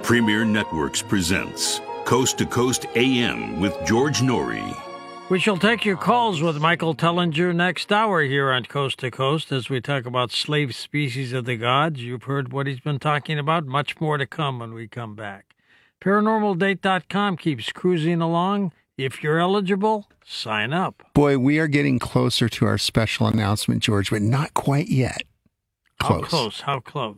Premier Networks presents Coast to Coast AM with George Norrie. We shall take your calls with Michael Tellinger next hour here on Coast to Coast as we talk about slave species of the gods. You've heard what he's been talking about. Much more to come when we come back. ParanormalDate.com keeps cruising along. If you're eligible, sign up. Boy, we are getting closer to our special announcement, George, but not quite yet. Close. How close?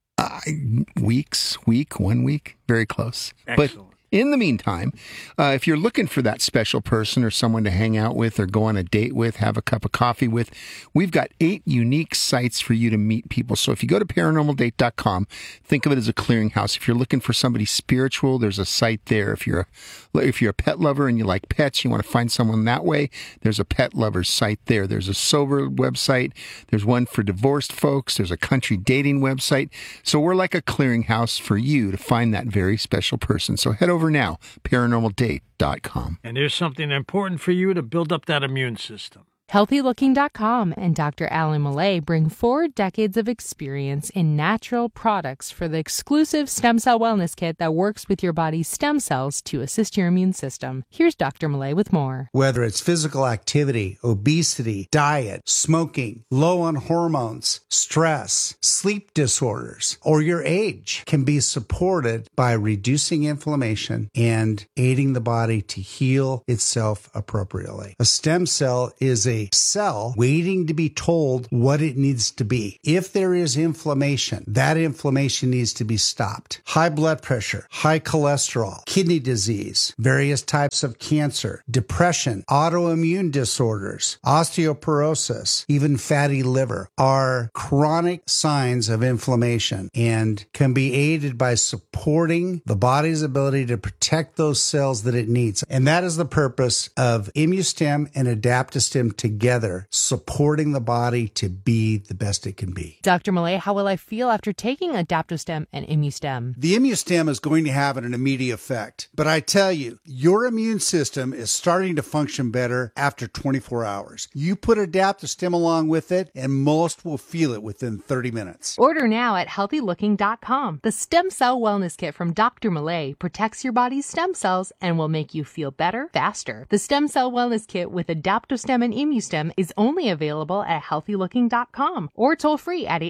Week, 1 week. Very close. Excellent. But in the meantime, if you're looking for that special person or someone to hang out with or go on a date with, have a cup of coffee with, we've got 8 unique sites for you to meet people. So if you go to paranormaldate.com, think of it as a clearinghouse. If you're looking for somebody spiritual, there's a site there. If you're a pet lover and you like pets, you want to find someone that way, there's a pet lovers site there. There's a sober website. There's one for divorced folks. There's a country dating website. So we're like a clearinghouse for you to find that very special person. So head over now, paranormaldate.com. And here's something important for you to build up that immune system. HealthyLooking.com and Dr. Alan Millay bring 4 decades of experience in natural products for the exclusive Stem Cell Wellness Kit that works with your body's stem cells to assist your immune system. Here's Dr. Millay with more. Whether it's physical activity, obesity, diet, smoking, low on hormones, stress, sleep disorders, or your age can be supported by reducing inflammation and aiding the body to heal itself appropriately. A stem cell is a cell waiting to be told what it needs to be. If there is inflammation, that inflammation needs to be stopped. High blood pressure, high cholesterol, kidney disease, various types of cancer, depression, autoimmune disorders, osteoporosis, even fatty liver are chronic signs of inflammation and can be aided by supporting the body's ability to protect those cells that it needs. And that is the purpose of ImmuStem and Adaptostem together, supporting the body to be the best it can be. Dr. Millay, how will I feel after taking Adaptostem and ImmuStem? The ImmuStem is going to have an immediate effect. But I tell you, your immune system is starting to function better after 24 hours. You put Adaptostem along with it, and most will feel it within 30 minutes. Order now at HealthyLooking.com. The Stem Cell Wellness Kit from Dr. Millay protects your body's stem cells and will make you feel better, faster. The Stem Cell Wellness Kit with Adaptostem and ImmuStem is only available at HealthyLooking.com or toll free at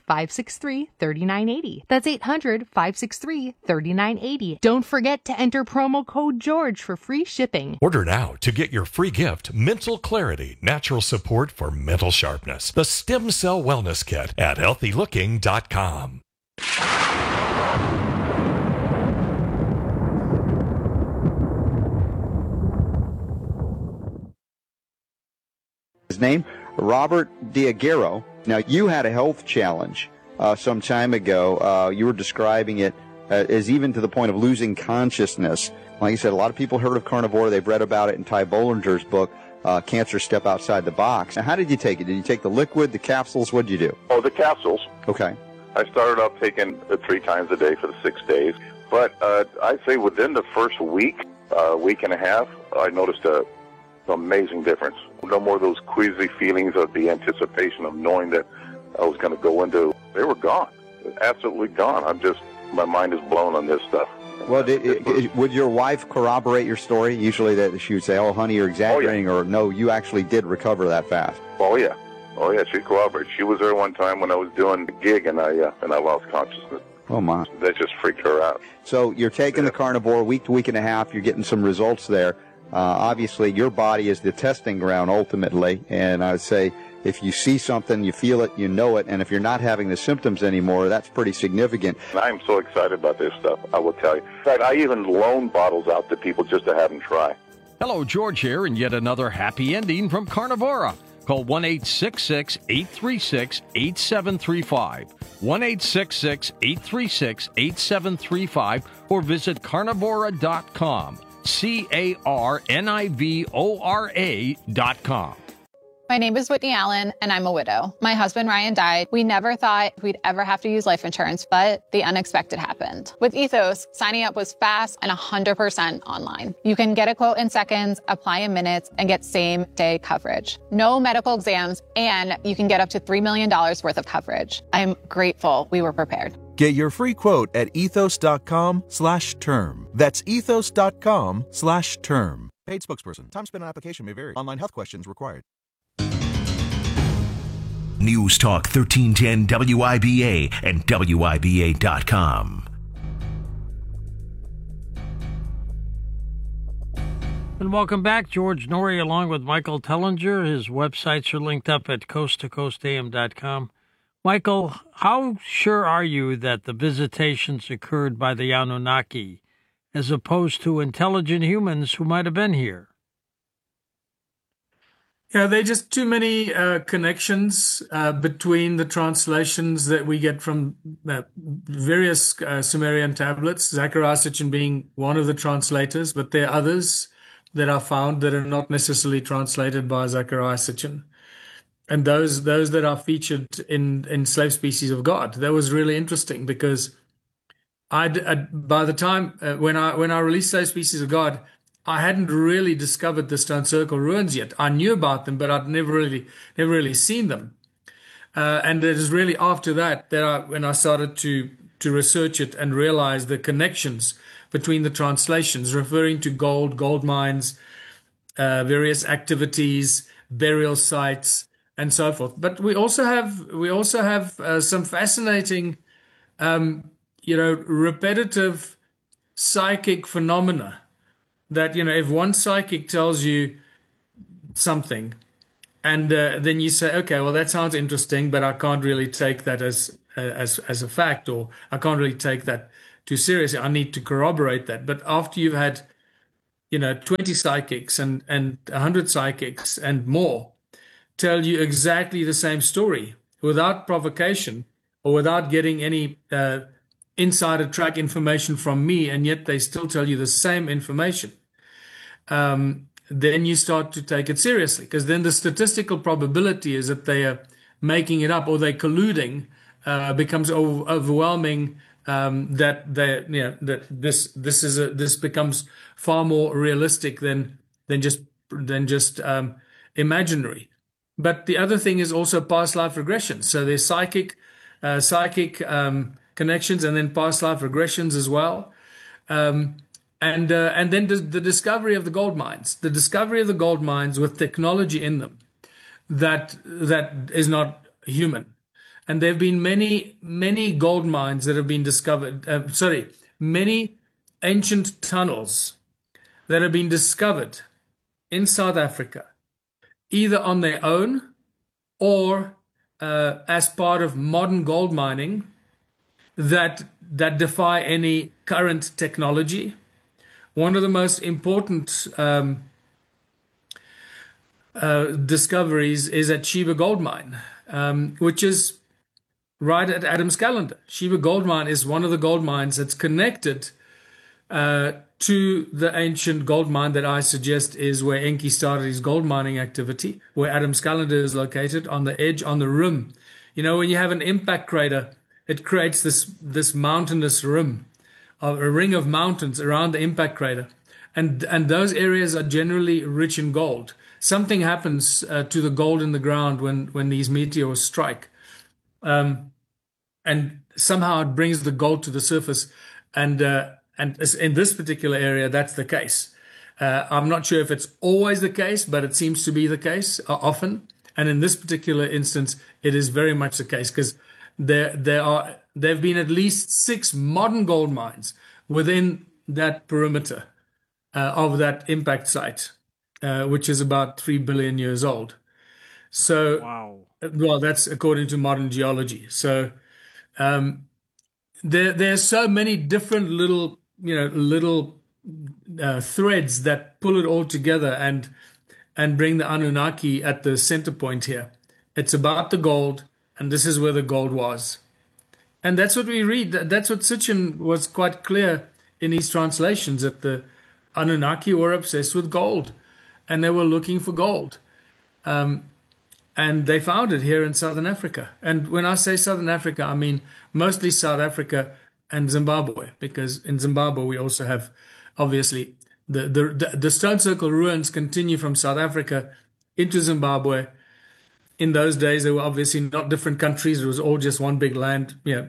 800-563-3980. That's 800-563-3980. Don't forget to enter promo code GEORGE for free shipping. Order now to get your free gift, Mental Clarity, Natural Support for Mental Sharpness. The Stem Cell Wellness Kit at HealthyLooking.com. His name, Robert Diaghiero. Now, you had a health challenge some time ago. You were describing it as even to the point of losing consciousness. Like I said, a lot of people heard of carnivore. They've read about it in Ty Bollinger's book, Cancer Step Outside the Box. Now, how did you take it? Did you take the liquid, the capsules? What did you do? Oh, the capsules. Okay. I started off taking it 3 times a day for the 6 days. But I'd say within the first week, week and a half, I noticed an amazing difference. No more of those queasy feelings of the anticipation of knowing that I was going to go into. They were gone. Absolutely gone. My mind is blown on this stuff. Well, would your wife corroborate your story? Usually that she would say, oh, honey, you're exaggerating, or no, you actually did recover that fast. Oh, yeah. She corroborated. She was there one time when I was doing a gig, and I lost consciousness. Oh, my. That just freaked her out. So you're taking the carnivore week to week and a half. You're getting some results there. Obviously, your body is the testing ground ultimately, and I would say if you see something, you feel it, you know it, and if you're not having the symptoms anymore, that's pretty significant. I'm so excited about this stuff, I will tell you. In fact, I even loan bottles out to people just to have them try. Hello, George here, and yet another happy ending from Carnivora. Call 1-866-836-8735, 1-866-836-8735, or visit carnivora.com. carnivora.com. My name is Whitney Allen, and I'm a widow. My husband, Ryan, died. We never thought we'd ever have to use life insurance, but the unexpected happened. With Ethos, signing up was fast and 100% online. You can get a quote in seconds, apply in minutes, and get same-day coverage. No medical exams, and you can get up to $3 million worth of coverage. I'm grateful we were prepared. Get your free quote at ethos.com/term. That's ethos.com/term. Paid spokesperson. Time spent on application may vary. Online health questions required. News Talk 1310 WIBA and WIBA.com. And welcome back. George Noory along with Michael Tellinger. His websites are linked up at coasttocoastam.com. Michael, how sure are you that the visitations occurred by the Anunnaki as opposed to intelligent humans who might have been here? Yeah, there are just too many connections between the translations that we get from various Sumerian tablets, Zechariah Sitchin being one of the translators, but there are others that are found that are not necessarily translated by Zechariah Sitchin. And those that are featured in Slave Species of God. That was really interesting because by the time when I released Slave Species of God, I hadn't really discovered the Stone Circle ruins yet. I knew about them, but I'd never really seen them. And it is really after that when I started to research it and realize the connections between the translations, referring to gold mines, various activities, burial sites, and so forth. But we also have some fascinating, repetitive psychic phenomena. That, if one psychic tells you something and then you say, okay, well, that sounds interesting, but I can't really take that as a fact, or I can't really take that too seriously. I need to corroborate that. But after you've had, 20 psychics and 100 psychics and more tell you exactly the same story without provocation or without getting any insider track information from me, and yet they still tell you the same information, then you start to take it seriously, because then the statistical probability is that they are making it up or they're colluding becomes overwhelming. That this becomes far more realistic than just imaginary. But the other thing is also past life regression. So there's psychic connections, and then past life regressions as well. And then the discovery of the gold mines. The discovery of the gold mines with technology in them that is not human. And there have been many gold mines that have been discovered. Many ancient tunnels that have been discovered in South Africa, either on their own or as part of modern gold mining that defy any current technology. One of the most important discoveries is at Sheba Gold Mine, which is right at Adams Calendar. Sheba Gold Mine is one of the gold mines that's connected to the ancient gold mine that I suggest is where Enki started his gold mining activity, where Adams Calendar is located, on the edge, on the rim. When you have an impact crater, it creates this mountainous rim, a ring of mountains around the impact crater. And those areas are generally rich in gold. Something happens to the gold in the ground when these meteors strike. And somehow it brings the gold to the surface. And in this particular area, that's the case. I'm not sure if it's always the case, but it seems to be the case often. And in this particular instance, it is very much the case, because there have been at least 6 modern gold mines within that perimeter of that impact site, which is about 3 billion years old. So, wow. Well, that's according to modern geology. So there are so many different little threads that pull it all together and bring the Anunnaki at the center point here. It's about the gold, and this is where the gold was. And that's what we read. That's what Sitchin was quite clear in his translations, that the Anunnaki were obsessed with gold, and they were looking for gold. And they found it here in Southern Africa. And when I say Southern Africa, I mean mostly South Africa and Zimbabwe, because in Zimbabwe we also have, obviously, the Stone Circle ruins continue from South Africa into Zimbabwe. In those days, they were obviously not different countries. It was all just one big land,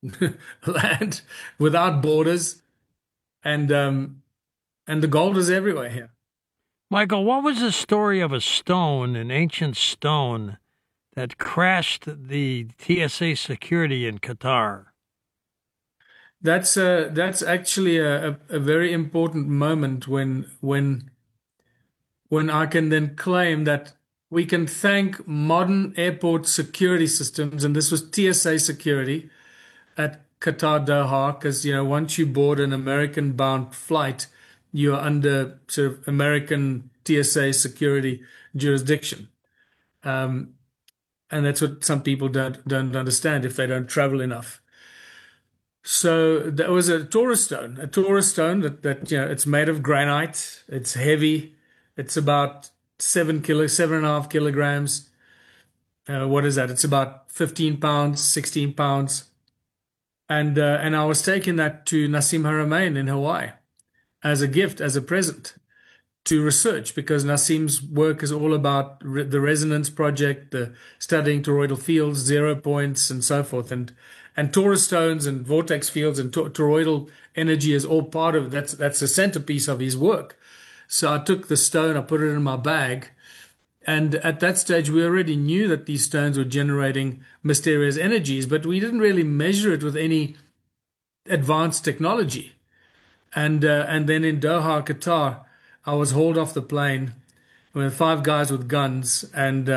land without borders, and the gold is everywhere here. Michael, what was the story of a stone, an ancient stone, that crashed the TSA security in Qatar? That's actually a very important moment when I can then claim that we can thank modern airport security systems, and this was TSA security at Qatar Doha, because once you board an American-bound flight, you're under sort of American TSA security jurisdiction, and that's what some people don't understand if they don't travel enough. So there was a Taurus stone that it's made of granite. It's heavy. It's about 7.5 kilograms. What is that? It's about 15 pounds, 16 pounds. And I was taking that to Nassim Haramein in Hawaii as a gift, as a present to research, because Nassim's work is all about the Resonance Project, the studying toroidal fields, 0 points, and so forth. And Taurus stones and vortex fields and toroidal energy is all part of it. That's the centerpiece of his work. So I took the stone, I put it in my bag, and at that stage we already knew that these stones were generating mysterious energies, but we didn't really measure it with any advanced technology. And then in Doha, Qatar, I was hauled off the plane with 5 guys with guns, and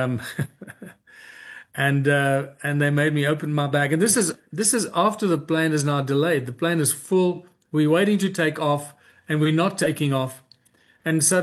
and they made me open my bag. And this is after the plane is now delayed. The plane is full. We're waiting to take off, and we're not taking off. And so